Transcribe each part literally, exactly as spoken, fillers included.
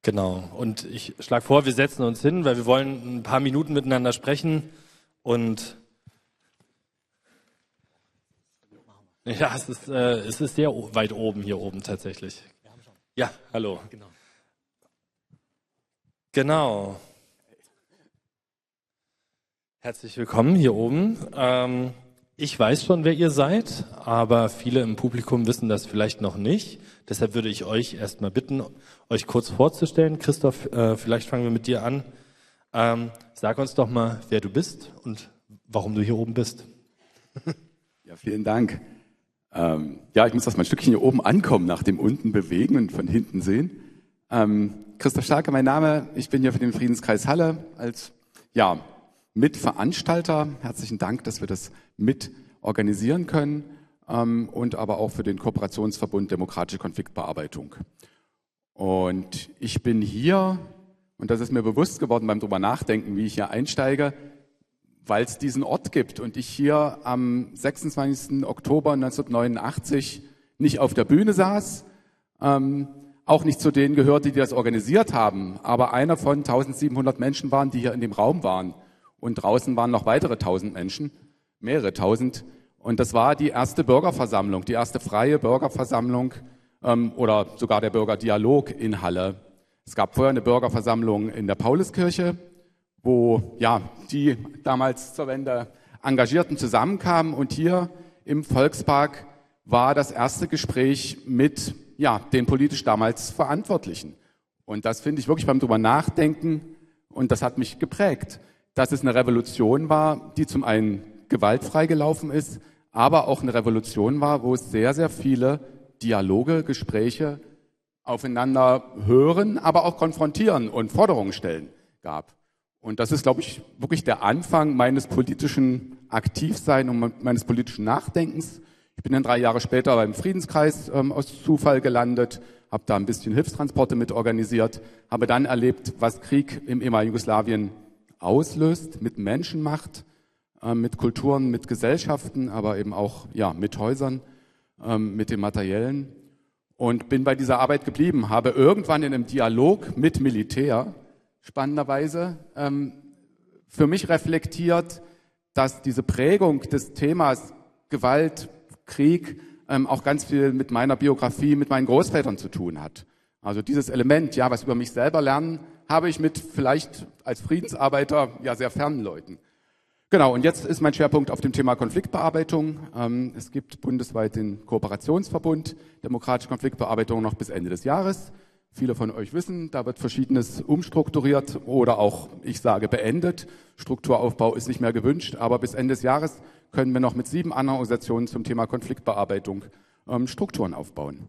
Genau. Und ich schlage vor, wir setzen uns hin, weil wir wollen ein paar Minuten miteinander sprechen. Und ja, es ist, äh, es ist sehr weit oben hier oben tatsächlich. Ja, hallo. Genau. Genau. Herzlich willkommen hier oben. Ähm, ich weiß schon, wer ihr seid, aber viele im Publikum wissen das vielleicht noch nicht. Deshalb würde ich euch erstmal bitten, euch kurz vorzustellen. Christoph, äh, vielleicht fangen wir mit dir an. Ähm, sag uns doch mal, wer du bist und warum du hier oben bist. Ja, vielen Dank. Ähm, ja, ich muss erst mal ein Stückchen hier oben ankommen, nach dem unten bewegen und von hinten sehen. Ähm, Christoph Starke, mein Name. Ich bin hier für den Friedenskreis Halle als ja, Mitveranstalter. Herzlichen Dank, dass wir das mit organisieren können. Ähm, und aber auch für den Kooperationsverbund Demokratische Konfliktbearbeitung. Und ich bin hier, und das ist mir bewusst geworden beim drüber nachdenken, wie ich hier einsteige, weil es diesen Ort gibt und ich hier am sechsundzwanzigsten Oktober neunzehnhundertneunundachtzig nicht auf der Bühne saß, ähm, auch nicht zu denen gehörte, die das organisiert haben, aber einer von eintausendsiebenhundert Menschen waren, die hier in dem Raum waren. Und draußen waren noch weitere tausend Menschen, mehrere tausend. Und das war die erste Bürgerversammlung, die erste freie Bürgerversammlung ähm, oder sogar der Bürgerdialog in Halle. Es gab vorher eine Bürgerversammlung in der Pauluskirche, wo ja die damals zur Wende Engagierten zusammenkamen. Und hier im Volkspark war das erste Gespräch mit ja den politisch damals Verantwortlichen. Und das finde ich wirklich beim drüber nachdenken, und das hat mich geprägt, dass es eine Revolution war, die zum einen gewaltfrei gelaufen ist, aber auch eine Revolution war, wo es sehr, sehr viele Dialoge, Gespräche, aufeinander hören, aber auch konfrontieren und Forderungen stellen gab. Und das ist, glaube ich, wirklich der Anfang meines politischen Aktivseins und meines politischen Nachdenkens. Ich bin dann drei Jahre später beim Friedenskreis ähm, aus Zufall gelandet, habe da ein bisschen Hilfstransporte mit organisiert, habe dann erlebt, was Krieg im ehemaligen Jugoslawien auslöst, mit Menschen macht, äh, mit Kulturen, mit Gesellschaften, aber eben auch ja mit Häusern, ähm, mit dem Materiellen. Und bin bei dieser Arbeit geblieben, habe irgendwann in einem Dialog mit Militär spannenderweise ähm, für mich reflektiert, dass diese Prägung des Themas Gewalt, Krieg ähm, auch ganz viel mit meiner Biografie, mit meinen Großvätern zu tun hat. Also dieses Element, ja, was über mich selber lernen, habe ich mit vielleicht als Friedensarbeiter ja sehr fernen Leuten. Genau, und jetzt ist mein Schwerpunkt auf dem Thema Konfliktbearbeitung. Ähm, es gibt bundesweit den Kooperationsverbund Demokratische Konfliktbearbeitung noch bis Ende des Jahres. Viele von euch wissen, da wird Verschiedenes umstrukturiert oder auch, ich sage, beendet. Strukturaufbau ist nicht mehr gewünscht, aber bis Ende des Jahres können wir noch mit sieben anderen Organisationen zum Thema Konfliktbearbeitung ähm, Strukturen aufbauen.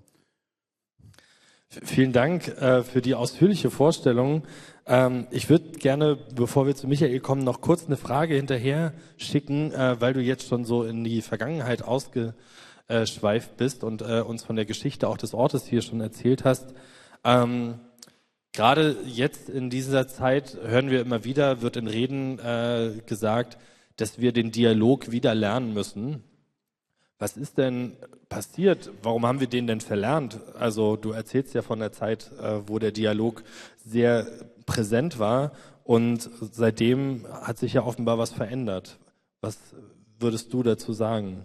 Vielen Dank äh, für die ausführliche Vorstellung. Ähm, ich würde gerne, bevor wir zu Michael kommen, noch kurz eine Frage hinterher schicken, äh, weil du jetzt schon so in die Vergangenheit ausgeschweift bist und äh, uns von der Geschichte auch des Ortes hier schon erzählt hast. Ähm, gerade jetzt in dieser Zeit hören wir immer wieder, wird in Reden äh, gesagt, dass wir den Dialog wieder lernen müssen. Was ist denn passiert? Warum haben wir den denn verlernt? Also du erzählst ja von der Zeit, äh, wo der Dialog sehr präsent war und seitdem hat sich ja offenbar was verändert. Was würdest du dazu sagen?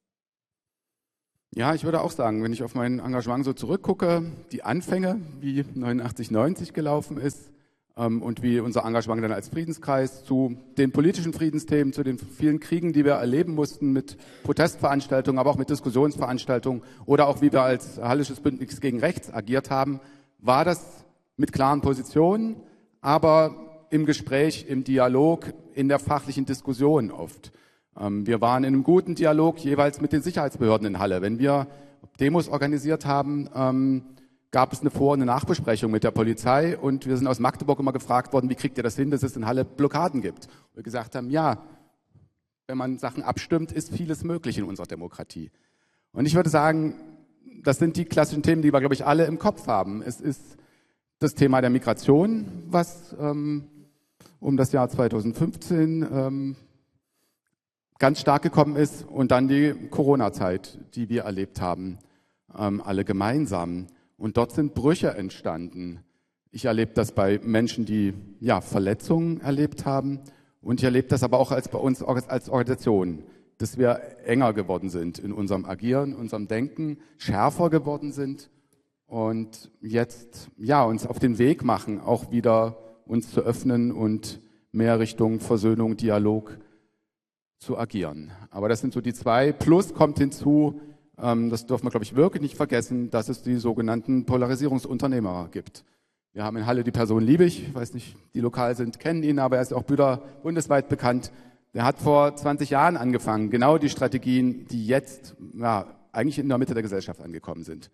Ja, ich würde auch sagen, wenn ich auf mein Engagement so zurückgucke, die Anfänge, wie neunundachtzig, neunzig gelaufen ist ähm, und wie unser Engagement dann als Friedenskreis zu den politischen Friedensthemen, zu den vielen Kriegen, die wir erleben mussten mit Protestveranstaltungen, aber auch mit Diskussionsveranstaltungen oder auch wie wir als Hallisches Bündnis gegen Rechts agiert haben, war das mit klaren Positionen, aber im Gespräch, im Dialog, in der fachlichen Diskussion oft. Wir waren in einem guten Dialog jeweils mit den Sicherheitsbehörden in Halle. Wenn wir Demos organisiert haben, ähm, gab es eine Vor- und eine Nachbesprechung mit der Polizei und wir sind aus Magdeburg immer gefragt worden, wie kriegt ihr das hin, dass es in Halle Blockaden gibt? Und wir gesagt haben, ja, wenn man Sachen abstimmt, ist vieles möglich in unserer Demokratie. Und ich würde sagen, das sind die klassischen Themen, die wir, glaube ich, alle im Kopf haben. Es ist das Thema der Migration, was ähm, um das Jahr zweitausendfünfzehn ähm, ganz stark gekommen ist und dann die Corona-Zeit, die wir erlebt haben, ähm, alle gemeinsam. Und dort sind Brüche entstanden Ich erlebe das bei Menschen, die ja, Verletzungen erlebt haben. Und ich erlebe das aber auch als bei uns als Organisation, dass wir enger geworden sind in unserem Agieren, unserem Denken, schärfer geworden sind und jetzt ja, uns auf den Weg machen, auch wieder uns zu öffnen und mehr Richtung Versöhnung, Dialog zu agieren. Aber das sind so die zwei. Plus kommt hinzu, ähm, das dürfen wir, glaube ich, wirklich nicht vergessen, dass es die sogenannten Polarisierungsunternehmer gibt. Wir haben in Halle die Person Liebig, ich weiß nicht, die lokal sind, kennen ihn, aber er ist auch Büder bundesweit bekannt. Der hat vor zwanzig Jahren angefangen, genau die Strategien, die jetzt ja, eigentlich in der Mitte der Gesellschaft angekommen sind.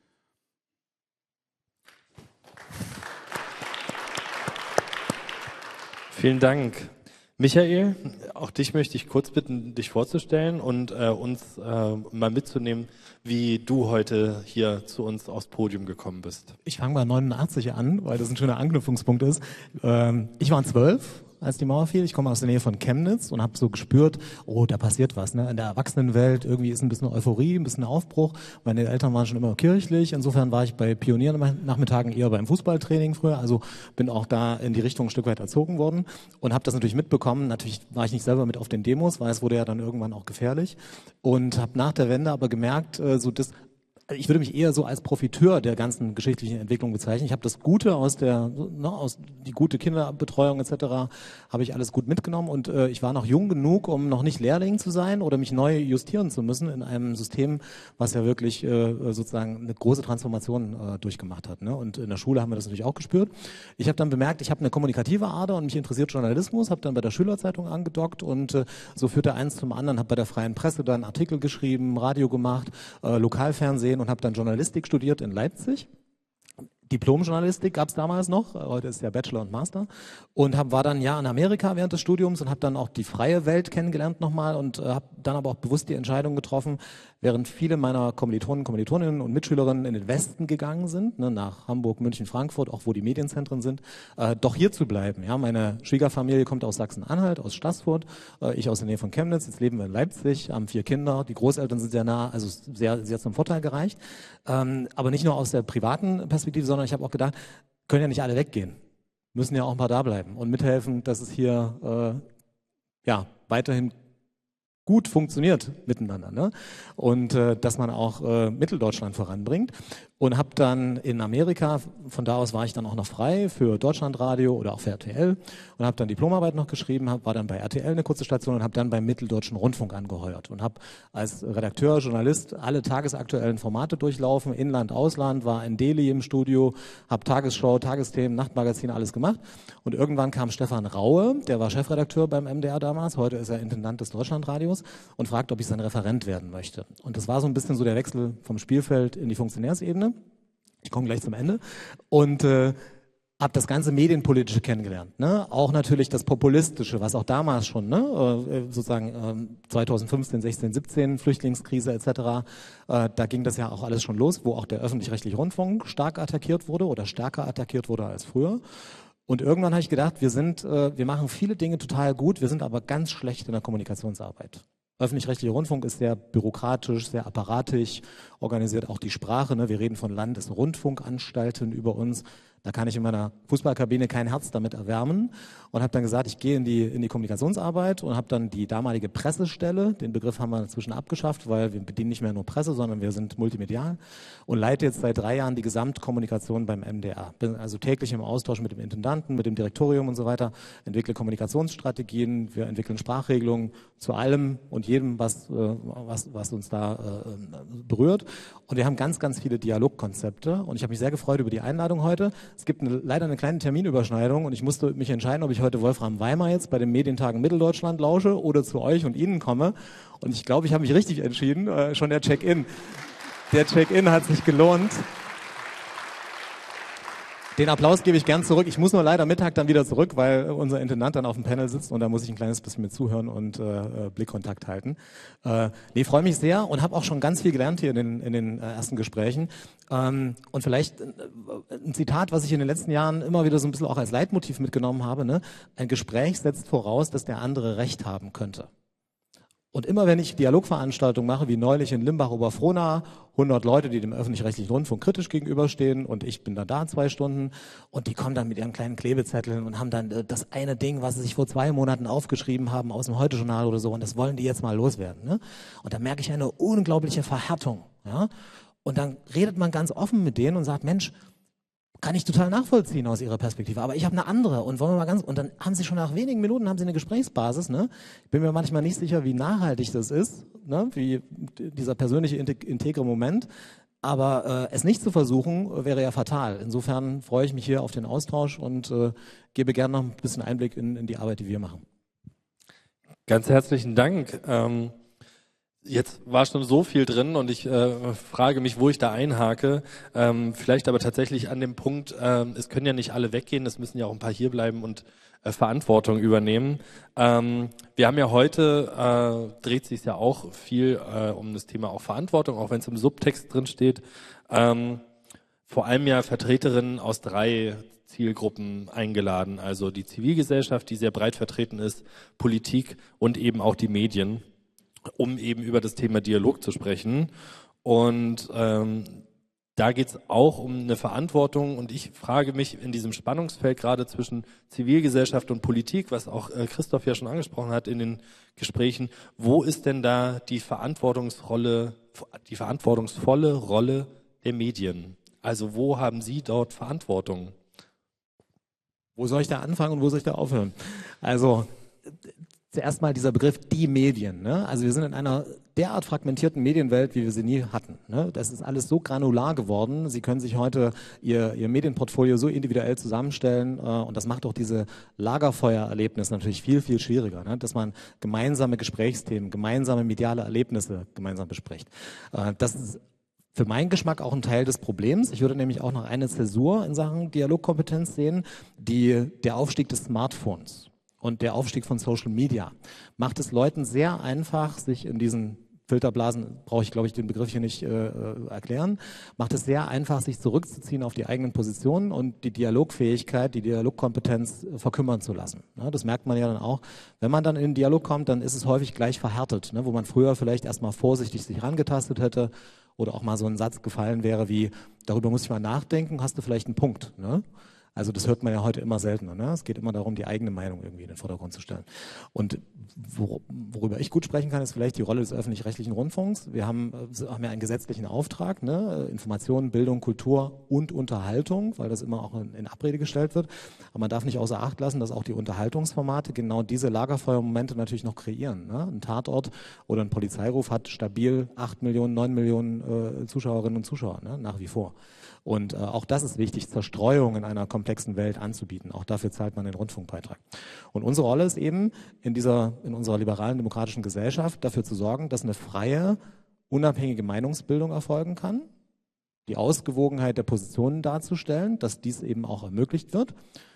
Vielen Dank. Michael, auch dich möchte ich kurz bitten, dich vorzustellen und äh, uns äh, mal mitzunehmen, wie du heute hier zu uns aufs Podium gekommen bist. Ich fange bei neunundachtzig an, weil das ein schöner Anknüpfungspunkt ist. Ähm, ich war zwölf, als die Mauer fiel. Ich komme aus der Nähe von Chemnitz und habe so gespürt, oh, da passiert was. Ne? In der Erwachsenenwelt irgendwie ist ein bisschen Euphorie, ein bisschen Aufbruch. Meine Eltern waren schon immer kirchlich. Insofern war ich bei Pioniernachmittagen eher beim Fußballtraining früher. Also bin auch da in die Richtung ein Stück weit erzogen worden und habe das natürlich mitbekommen. Natürlich war ich nicht selber mit auf den Demos, weil es wurde ja dann irgendwann auch gefährlich. Und habe nach der Wende aber gemerkt, äh, so das ich würde mich eher so als Profiteur der ganzen geschichtlichen Entwicklung bezeichnen. Ich habe das Gute aus der, ne, aus die gute Kinderbetreuung et cetera habe ich alles gut mitgenommen und äh, ich war noch jung genug, um noch nicht Lehrling zu sein oder mich neu justieren zu müssen in einem System, was ja wirklich äh, sozusagen eine große Transformation äh, durchgemacht hat. Ne? Und in der Schule haben wir das natürlich auch gespürt. Ich habe dann bemerkt, ich habe eine kommunikative Ader und mich interessiert Journalismus, habe dann bei der Schülerzeitung angedockt und äh, so führte eins zum anderen, habe bei der Freien Presse dann Artikel geschrieben, Radio gemacht, äh, Lokalfernsehen und habe dann Journalistik studiert in Leipzig. Diplom-Journalistik gab es damals noch, heute ist ja Bachelor und Master und hab, war dann ja in Amerika während des Studiums und habe dann auch die freie Welt kennengelernt nochmal und äh, habe dann aber auch bewusst die Entscheidung getroffen, während viele meiner Kommilitonen, Kommilitoninnen und Mitschülerinnen in den Westen gegangen sind, ne, nach Hamburg, München, Frankfurt, auch wo die Medienzentren sind, äh, doch hier zu bleiben. Ja, meine Schwiegerfamilie kommt aus Sachsen-Anhalt, aus Stassfurt, äh, ich aus der Nähe von Chemnitz, jetzt leben wir in Leipzig, haben vier Kinder, die Großeltern sind sehr nah, also sehr, sehr zum Vorteil gereicht. Ähm, aber nicht nur aus der privaten Perspektive, sondern ich habe auch gedacht, können ja nicht alle weggehen, müssen ja auch ein paar da bleiben und mithelfen, dass es hier äh, ja weiterhin gut funktioniert miteinander, ne? Und äh, dass man auch äh, Mitteldeutschland voranbringt. Und habe dann in Amerika, von da aus war ich dann auch noch frei für Deutschlandradio oder auch für R T L und habe dann Diplomarbeit noch geschrieben, hab, war dann bei R T L eine kurze Station und habe dann beim Mitteldeutschen Rundfunk angeheuert und habe als Redakteur, Journalist alle tagesaktuellen Formate durchlaufen, Inland, Ausland, war in Delhi im Studio, habe Tagesschau, Tagesthemen, Nachtmagazin, alles gemacht. Und irgendwann kam Stefan Raue, der war Chefredakteur beim M D R damals, heute ist er Intendant des Deutschlandradios und fragt, ob ich sein Referent werden möchte. Und das war so ein bisschen so der Wechsel vom Spielfeld in die Funktionärsebene. Ich komme gleich zum Ende. Und äh, habe das ganze Medienpolitische kennengelernt. Ne? Auch natürlich das Populistische, was auch damals schon, ne? äh, sozusagen äh, zweitausendfünfzehn, sechzehn, siebzehn, Flüchtlingskrise et cetera, äh, da ging das ja auch alles schon los, wo auch der öffentlich-rechtliche Rundfunk stark attackiert wurde oder stärker attackiert wurde als früher. Und irgendwann habe ich gedacht, wir sind, äh, wir machen viele Dinge total gut, wir sind aber ganz schlecht in der Kommunikationsarbeit. Öffentlich-rechtlicher Rundfunk ist sehr bürokratisch, sehr apparatisch, organisiert auch die Sprache. Ne? Wir reden von Landesrundfunkanstalten über uns. Da kann ich in meiner Fußballkabine kein Herz damit erwärmen und habe dann gesagt, ich gehe in die, in die Kommunikationsarbeit und habe dann die damalige Pressestelle, den Begriff haben wir inzwischen abgeschafft, weil wir bedienen nicht mehr nur Presse, sondern wir sind multimedial und leite jetzt seit drei Jahren die Gesamtkommunikation beim M D R. Bin also täglich im Austausch mit dem Intendanten, mit dem Direktorium und so weiter, entwickle Kommunikationsstrategien, wir entwickeln Sprachregelungen zu allem und jedem, was, was, was uns da äh, berührt. Und wir haben ganz, ganz viele Dialogkonzepte und ich habe mich sehr gefreut über die Einladung heute. Es gibt eine, leider eine kleine Terminüberschneidung und ich musste mich entscheiden, ob ich heute Wolfram Weimar jetzt bei den Medientagen Mitteldeutschland lausche oder zu euch und Ihnen komme. Und ich glaube, ich habe mich richtig entschieden. Äh, schon der Check-in. Der Check-in hat sich gelohnt. Den Applaus gebe ich gern zurück. Ich muss nur leider Mittag dann wieder zurück, weil unser Intendant dann auf dem Panel sitzt und da muss ich ein kleines bisschen mit zuhören und äh, Blickkontakt halten. Äh, nee, freue mich sehr und habe auch schon ganz viel gelernt hier in den, in den äh, ersten Gesprächen. Ähm, und vielleicht äh, ein Zitat, was ich in den letzten Jahren immer wieder so ein bisschen auch als Leitmotiv mitgenommen habe. Ne? Ein Gespräch setzt voraus, dass der andere Recht haben könnte. Und immer wenn ich Dialogveranstaltungen mache, wie neulich in Limbach-Oberfrohna, hundert Leute, die dem öffentlich-rechtlichen Rundfunk kritisch gegenüberstehen und ich bin dann da zwei Stunden und die kommen dann mit ihren kleinen Klebezetteln und haben dann äh, das eine Ding, was sie sich vor zwei Monaten aufgeschrieben haben aus dem Heute-Journal oder so und das wollen die jetzt mal loswerden. Ne? Und da merke ich eine unglaubliche Verhärtung. Ja? Und dann redet man ganz offen mit denen und sagt, Mensch, kann ich total nachvollziehen aus ihrer Perspektive, aber ich habe eine andere und wollen wir mal ganz und dann haben sie schon nach wenigen Minuten haben sie eine Gesprächsbasis, ne? Ich bin mir manchmal nicht sicher, wie nachhaltig das ist, ne? Wie dieser persönliche integre Moment, aber äh, es nicht zu versuchen wäre ja fatal. Insofern freue ich mich hier auf den Austausch und äh, gebe gerne noch ein bisschen Einblick in, in die Arbeit, die wir machen. Ganz herzlichen Dank. Ähm Jetzt war schon so viel drin und ich äh, frage mich, wo ich da einhake. Ähm, vielleicht aber tatsächlich an dem Punkt, äh, es können ja nicht alle weggehen, es müssen ja auch ein paar hierbleiben und äh, Verantwortung übernehmen. Ähm, wir haben ja heute, äh, dreht sich ja auch viel äh, um das Thema auch Verantwortung, auch wenn es im Subtext drin steht. Ähm, vor allem ja Vertreterinnen aus drei Zielgruppen eingeladen, also die Zivilgesellschaft, die sehr breit vertreten ist, Politik und eben auch die Medien, um eben über das Thema Dialog zu sprechen. Und ähm, da geht es auch um eine Verantwortung. Und ich frage mich in diesem Spannungsfeld gerade zwischen Zivilgesellschaft und Politik, was auch äh, Christoph ja schon angesprochen hat in den Gesprächen, wo ist denn da die Verantwortungsrolle, die verantwortungsvolle Rolle der Medien? Also wo haben Sie dort Verantwortung? Wo soll ich da anfangen und wo soll ich da aufhören? Also zuerst mal dieser Begriff die Medien. Ne? Also wir sind in einer derart fragmentierten Medienwelt, wie wir sie nie hatten. Ne? Das ist alles so granular geworden. Sie können sich heute Ihr, Ihr Medienportfolio so individuell zusammenstellen äh, und das macht auch diese Lagerfeuererlebnisse natürlich viel, viel schwieriger, ne? Dass man gemeinsame Gesprächsthemen, gemeinsame mediale Erlebnisse gemeinsam bespricht. Äh, das ist für meinen Geschmack auch ein Teil des Problems. Ich würde nämlich auch noch eine Zäsur in Sachen Dialogkompetenz sehen, die der Aufstieg des Smartphones und der Aufstieg von Social Media macht es Leuten sehr einfach, sich in diesen Filterblasen, brauche ich glaube ich den Begriff hier nicht äh, erklären, macht es sehr einfach, sich zurückzuziehen auf die eigenen Positionen und die Dialogfähigkeit, die Dialogkompetenz äh, verkümmern zu lassen. Ne, das merkt man ja dann auch. Wenn man dann in den Dialog kommt, dann ist es häufig gleich verhärtet, ne, wo man früher vielleicht erstmal vorsichtig sich rangetastet hätte oder auch mal so ein Satz gefallen wäre wie, darüber muss ich mal nachdenken, hast du vielleicht einen Punkt, ne? Also das hört man ja heute immer seltener. Ne? Es geht immer darum, die eigene Meinung irgendwie in den Vordergrund zu stellen. Und worüber ich gut sprechen kann, ist vielleicht die Rolle des öffentlich-rechtlichen Rundfunks. Wir haben, haben ja einen gesetzlichen Auftrag, ne? Information, Bildung, Kultur und Unterhaltung, weil das immer auch in, in Abrede gestellt wird. Aber man darf nicht außer Acht lassen, dass auch die Unterhaltungsformate genau diese Lagerfeuermomente natürlich noch kreieren. Ne? Ein Tatort oder ein Polizeiruf hat stabil acht Millionen, neun Millionen äh, Zuschauerinnen und Zuschauer, ne? Nach wie vor. Und äh, auch das ist wichtig, Zerstreuung in einer komplexen Welt anzubieten. Auch dafür zahlt man den Rundfunkbeitrag. Und unsere Rolle ist eben, in dieser, in unserer liberalen demokratischen Gesellschaft dafür zu sorgen, dass eine freie, unabhängige Meinungsbildung erfolgen kann, die Ausgewogenheit der Positionen darzustellen, dass dies eben auch ermöglicht wird.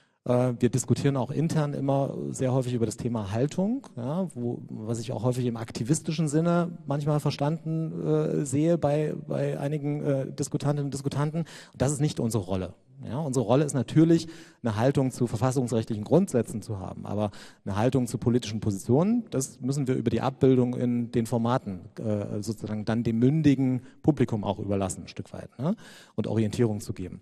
Wir diskutieren auch intern immer sehr häufig über das Thema Haltung, ja, wo, was ich auch häufig im aktivistischen Sinne manchmal verstanden äh, sehe bei, bei einigen äh, Diskutantinnen und Diskutanten. Das ist nicht unsere Rolle. Ja, unsere Rolle ist natürlich, eine Haltung zu verfassungsrechtlichen Grundsätzen zu haben, aber eine Haltung zu politischen Positionen, das müssen wir über die Abbildung in den Formaten äh, sozusagen dann dem mündigen Publikum auch überlassen, ein Stück weit, ne, und Orientierung zu geben.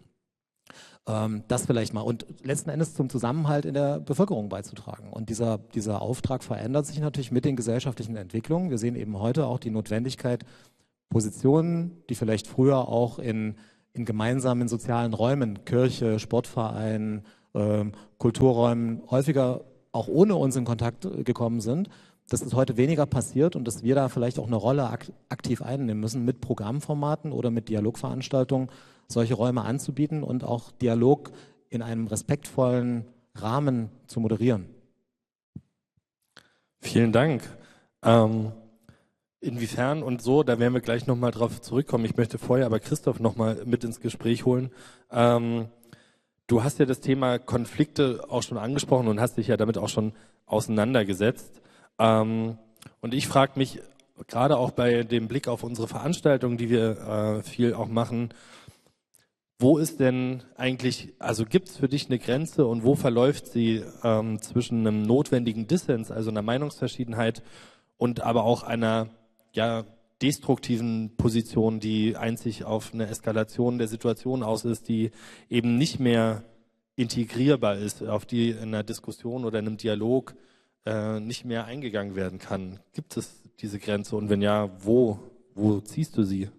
Das vielleicht mal und letzten Endes zum Zusammenhalt in der Bevölkerung beizutragen. Und dieser, dieser Auftrag verändert sich natürlich mit den gesellschaftlichen Entwicklungen. Wir sehen eben heute auch die Notwendigkeit, Positionen, die vielleicht früher auch in, in gemeinsamen sozialen Räumen, Kirche, Sportverein, äh, Kulturräumen häufiger auch ohne uns in Kontakt gekommen sind, dass das heute weniger passiert und dass wir da vielleicht auch eine Rolle ak- aktiv einnehmen müssen mit Programmformaten oder mit Dialogveranstaltungen, solche Räume anzubieten und auch Dialog in einem respektvollen Rahmen zu moderieren. Vielen Dank. Ähm, inwiefern und so, da werden wir gleich nochmal drauf zurückkommen. Ich möchte vorher aber Christoph nochmal mit ins Gespräch holen. Ähm, du hast ja das Thema Konflikte auch schon angesprochen und hast dich ja damit auch schon auseinandergesetzt. Ähm, und ich frage mich, gerade auch bei dem Blick auf unsere Veranstaltungen, die wir äh, viel auch machen, wo ist denn eigentlich, also gibt es für dich eine Grenze und wo verläuft sie ähm, zwischen einem notwendigen Dissens, also einer Meinungsverschiedenheit und aber auch einer ja destruktiven Position, die einzig auf eine Eskalation der Situation aus ist, die eben nicht mehr integrierbar ist, auf die in einer Diskussion oder in einem Dialog äh, nicht mehr eingegangen werden kann. Gibt es diese Grenze und wenn ja, wo, wo ziehst du sie?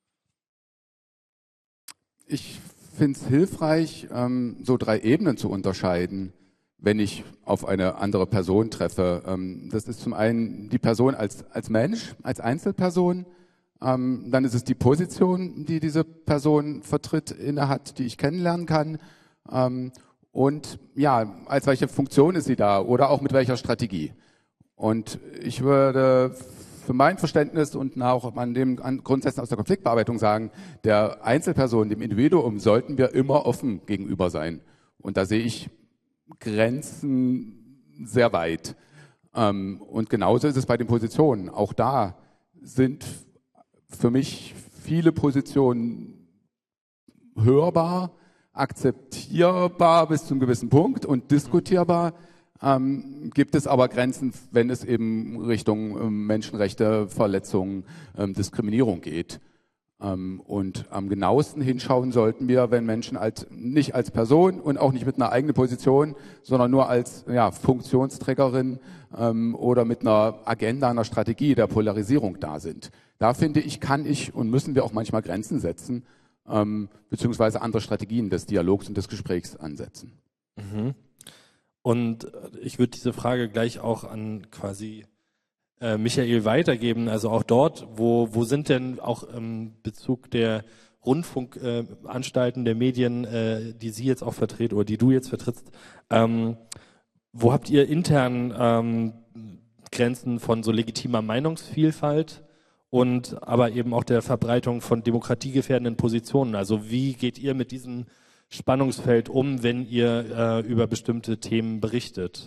Ich finde es hilfreich, ähm, so drei Ebenen zu unterscheiden, wenn ich auf eine andere Person treffe. Ähm, das ist zum einen die Person als, als Mensch, als Einzelperson. Ähm, dann ist es die Position, die diese Person vertritt, innehat, die ich kennenlernen kann. Ähm, und ja, als welche Funktion ist sie da oder auch mit welcher Strategie. Und ich würde für mein Verständnis und auch an den Grundsätzen aus der Konfliktbearbeitung sagen, der Einzelperson, dem Individuum sollten wir immer offen gegenüber sein. Und da sehe ich Grenzen sehr weit. Und genauso ist es bei den Positionen. Auch da sind für mich viele Positionen hörbar, akzeptierbar bis zu einem gewissen Punkt und diskutierbar. Ähm, gibt es aber Grenzen, wenn es eben Richtung ähm, Menschenrechte, Verletzungen, ähm, Diskriminierung geht. Ähm, und am genauesten hinschauen sollten wir, wenn Menschen als, nicht als Person und auch nicht mit einer eigenen Position, sondern nur als ja, Funktionsträgerin ähm, oder mit einer Agenda, einer Strategie der Polarisierung da sind. Da finde ich, kann ich und müssen wir auch manchmal Grenzen setzen, ähm, beziehungsweise andere Strategien des Dialogs und des Gesprächs ansetzen. Mhm. Und ich würde diese Frage gleich auch an quasi äh, Michael weitergeben. Also auch dort, wo, wo sind denn auch im Bezug der Rundfunkanstalten, äh, der Medien, äh, die Sie jetzt auch vertreten oder die du jetzt vertrittst, ähm, wo habt ihr intern ähm, Grenzen von so legitimer Meinungsvielfalt und aber eben auch der Verbreitung von demokratiegefährdenden Positionen? Also wie geht ihr mit diesem Spannungsfeld um, wenn ihr äh, über bestimmte Themen berichtet?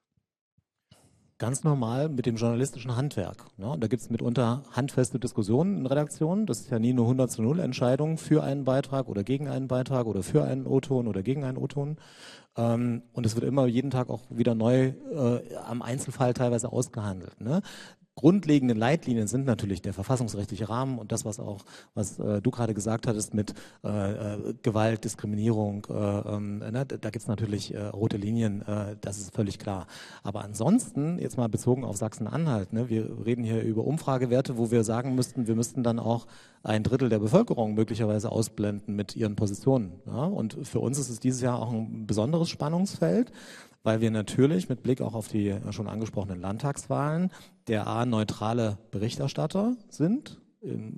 Ganz normal mit dem journalistischen Handwerk. Ne? Und da gibt es mitunter handfeste Diskussionen in Redaktionen. Das ist ja nie eine hundert zu null Entscheidung für einen Beitrag oder gegen einen Beitrag oder für einen O-Ton oder gegen einen O-Ton. Ähm, und es wird immer jeden Tag auch wieder neu äh, am Einzelfall teilweise ausgehandelt. Ne? Grundlegende Leitlinien sind natürlich der verfassungsrechtliche Rahmen und das, was auch, was äh, du gerade gesagt hattest mit äh, äh, Gewalt, Diskriminierung, äh, ähm, ne, da gibt es natürlich äh, rote Linien, äh, das ist völlig klar. Aber ansonsten, jetzt mal bezogen auf Sachsen-Anhalt, ne, wir reden hier über Umfragewerte, wo wir sagen müssten, wir müssten dann auch ein Drittel der Bevölkerung möglicherweise ausblenden mit ihren Positionen. Ja? Und für uns ist es dieses Jahr auch ein besonderes Spannungsfeld, weil wir natürlich mit Blick auch auf die schon angesprochenen Landtagswahlen der A neutrale Berichterstatter sind, im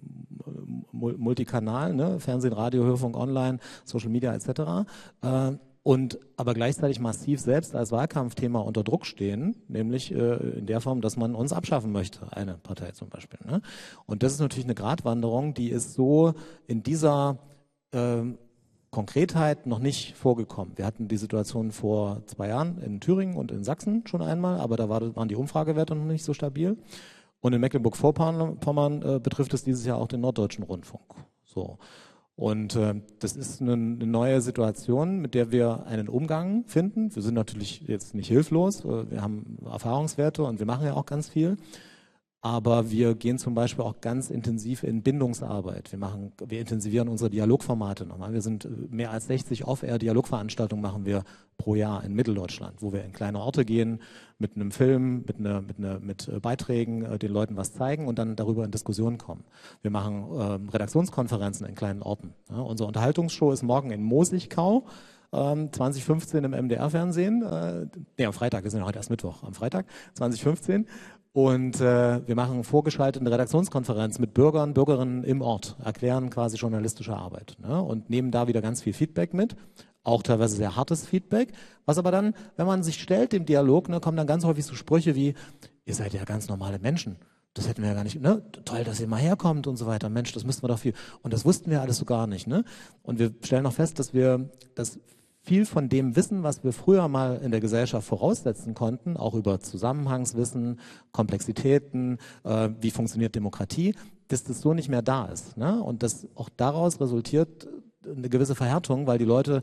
Multikanal, ne, Fernsehen, Radio, Hörfunk, Online, Social Media et cetera. Äh, und aber gleichzeitig massiv selbst als Wahlkampfthema unter Druck stehen, nämlich äh, in der Form, dass man uns abschaffen möchte, eine Partei zum Beispiel. Ne? Und das ist natürlich eine Gratwanderung, die ist so in dieser äh, Konkretheit noch nicht vorgekommen. Wir hatten die Situation vor zwei Jahren in Thüringen und in Sachsen schon einmal, aber da war, waren die Umfragewerte noch nicht so stabil. Und in Mecklenburg-Vorpommern äh, betrifft es dieses Jahr auch den Norddeutschen Rundfunk. So. Und äh, das ist eine, eine neue Situation, mit der wir einen Umgang finden. Wir sind natürlich jetzt nicht hilflos, wir haben Erfahrungswerte und wir machen ja auch ganz viel. Aber wir gehen zum Beispiel auch ganz intensiv in Bindungsarbeit. Wir machen, wir intensivieren unsere Dialogformate nochmal. Wir sind mehr als sechzig Off-Air-Dialogveranstaltungen machen wir pro Jahr in Mitteldeutschland, wo wir in kleine Orte gehen, mit einem Film, mit einer, mit einer, mit Beiträgen, äh, den Leuten was zeigen und dann darüber in Diskussionen kommen. Wir machen äh, Redaktionskonferenzen in kleinen Orten. Ja, unsere Unterhaltungsshow ist morgen in Mosigkau. zwanzig fünfzehn im M D R-Fernsehen, äh, nee, am Freitag, wir sind ja heute erst Mittwoch, am Freitag zwanzig fünfzehn und äh, wir machen vorgeschaltete Redaktionskonferenz mit Bürgern, Bürgerinnen im Ort, erklären quasi journalistische Arbeit, ne? Und nehmen da wieder ganz viel Feedback mit, auch teilweise sehr hartes Feedback, was aber dann, wenn man sich stellt im Dialog, ne, kommen dann ganz häufig so Sprüche wie, ihr seid ja ganz normale Menschen. Das hätten wir ja gar nicht, ne? Toll, dass ihr mal herkommt und so weiter. Mensch, das müssten wir doch viel. Und das wussten wir alles so gar nicht, ne? Und wir stellen auch fest, dass wir, dass viel von dem Wissen, was wir früher mal in der Gesellschaft voraussetzen konnten, auch über Zusammenhangswissen, Komplexitäten, äh, wie funktioniert Demokratie, dass das so nicht mehr da ist, ne? Und dass auch daraus resultiert eine gewisse Verhärtung, weil die Leute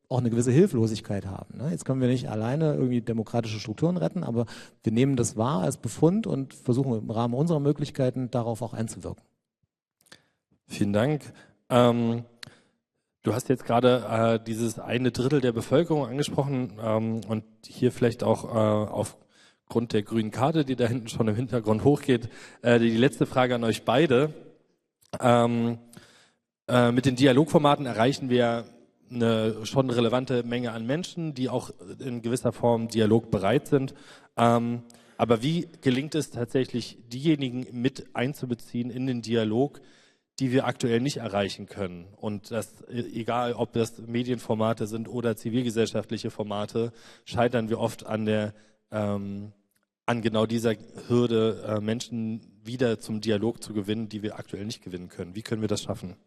auch eine gewisse Hilflosigkeit haben. Ne? Jetzt können wir nicht alleine irgendwie demokratische Strukturen retten, aber wir nehmen das wahr als Befund und versuchen im Rahmen unserer Möglichkeiten darauf auch einzuwirken. Vielen Dank. Ähm, du hast jetzt gerade äh, dieses eine Drittel der Bevölkerung angesprochen ähm, und hier vielleicht auch äh, aufgrund der grünen Karte, die da hinten schon im Hintergrund hochgeht, äh, die letzte Frage an euch beide. Ähm, äh, mit den Dialogformaten erreichen wir eine schon relevante Menge an Menschen, die auch in gewisser Form dialogbereit sind. Ähm, aber wie gelingt es tatsächlich, diejenigen mit einzubeziehen in den Dialog, die wir aktuell nicht erreichen können? Und das, egal ob das Medienformate sind oder zivilgesellschaftliche Formate, scheitern wir oft an der ähm, an genau dieser Hürde, äh, Menschen wieder zum Dialog zu gewinnen, die wir aktuell nicht gewinnen können. Wie können wir das schaffen?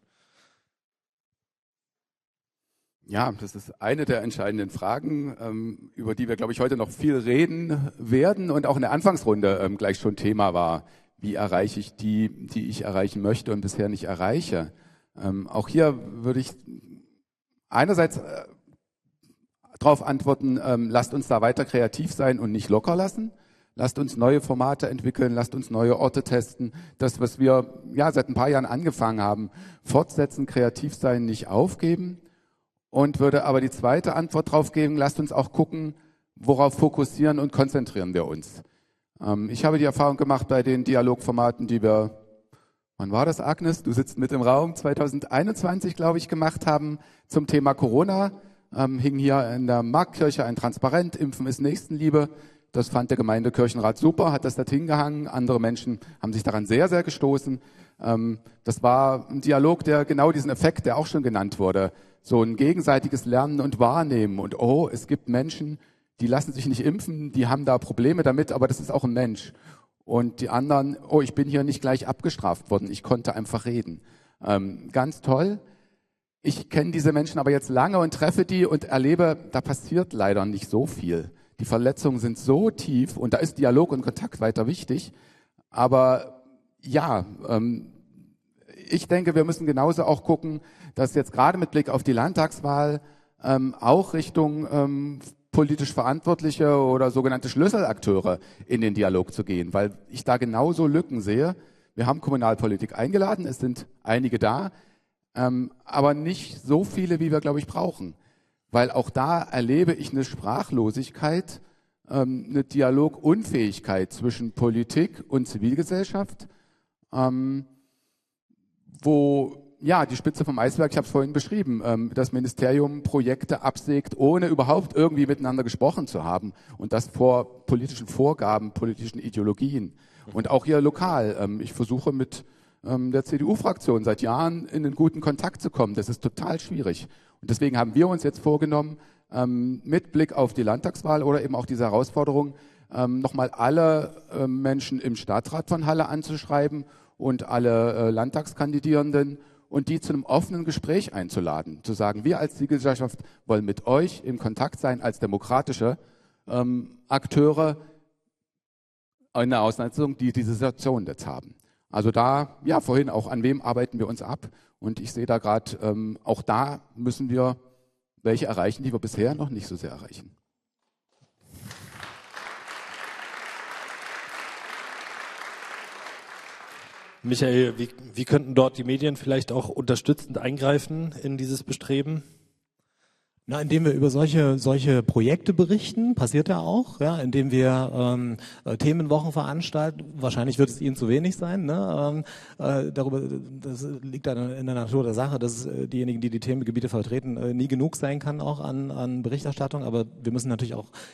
Ja, das ist eine der entscheidenden Fragen, ähm, über die wir, glaube ich, heute noch viel reden werden und auch in der Anfangsrunde ähm, gleich schon Thema war. Wie erreiche ich die, die ich erreichen möchte und bisher nicht erreiche? Ähm, auch hier würde ich einerseits äh, darauf antworten, ähm, lasst uns da weiter kreativ sein und nicht locker lassen. Lasst uns neue Formate entwickeln, lasst uns neue Orte testen. Das, was wir ja seit ein paar Jahren angefangen haben, fortsetzen, kreativ sein, nicht aufgeben. Und würde aber die zweite Antwort drauf geben, lasst uns auch gucken, worauf fokussieren und konzentrieren wir uns. Ähm, ich habe die Erfahrung gemacht bei den Dialogformaten, die wir, wann war das, Agnes? Du sitzt mit im Raum, zwanzig einundzwanzig, glaube ich, gemacht haben zum Thema Corona. Ähm, hing hier in der Marktkirche ein Transparent, Impfen ist Nächstenliebe. Das fand der Gemeindekirchenrat super, hat das da hingehangen. Andere Menschen haben sich daran sehr, sehr gestoßen. Ähm, das war ein Dialog, der genau diesen Effekt, der auch schon genannt wurde, so ein gegenseitiges Lernen und Wahrnehmen. Und oh, es gibt Menschen, die lassen sich nicht impfen, die haben da Probleme damit, aber das ist auch ein Mensch. Und die anderen, oh, ich bin hier nicht gleich abgestraft worden, ich konnte einfach reden. Ähm, ganz toll. Ich kenne diese Menschen aber jetzt lange und treffe die und erlebe, da passiert leider nicht so viel. Die Verletzungen sind so tief und da ist Dialog und Kontakt weiter wichtig. Aber ja, ähm, ich denke, wir müssen genauso auch gucken, dass jetzt gerade mit Blick auf die Landtagswahl ähm, auch Richtung ähm, politisch Verantwortliche oder sogenannte Schlüsselakteure in den Dialog zu gehen, weil ich da genauso Lücken sehe. Wir haben Kommunalpolitik eingeladen, es sind einige da, ähm, aber nicht so viele, wie wir, glaube ich, brauchen. Weil auch da erlebe ich eine Sprachlosigkeit, ähm, eine Dialogunfähigkeit zwischen Politik und Zivilgesellschaft, ähm, wo ja die Spitze vom Eisberg, ich habe es vorhin beschrieben, ähm, das Ministerium Projekte absägt, ohne überhaupt irgendwie miteinander gesprochen zu haben und das vor politischen Vorgaben, politischen Ideologien. Und auch hier lokal. Ähm, ich versuche mit ähm, der C D U-Fraktion seit Jahren in einen guten Kontakt zu kommen. Das ist total schwierig. Und deswegen haben wir uns jetzt vorgenommen, ähm, mit Blick auf die Landtagswahl oder eben auch diese Herausforderung, ähm, nochmal alle äh, Menschen im Stadtrat von Halle anzuschreiben und alle äh, Landtagskandidierenden und die zu einem offenen Gespräch einzuladen, zu sagen, wir als Zivilgesellschaft wollen mit euch im Kontakt sein als demokratische ähm, Akteure in der Auseinandersetzung, die diese Situation jetzt haben. Also da, ja, vorhin auch, an wem arbeiten wir uns ab? Und ich sehe da gerade, ähm, auch da müssen wir welche erreichen, die wir bisher noch nicht so sehr erreichen. Michael, wie, wie könnten dort die Medien vielleicht auch unterstützend eingreifen in dieses Bestreben? Na, indem wir über solche solche Projekte berichten, passiert ja auch, ja, indem wir ähm, äh, Themenwochen veranstalten. Wahrscheinlich wird es Ihnen zu wenig sein, ne? Ähm, äh, darüber, das liegt dann in der Natur der Sache, dass äh, diejenigen, die die Themengebiete vertreten, äh, nie genug sein kann auch an an Berichterstattung. Aber wir müssen natürlich auch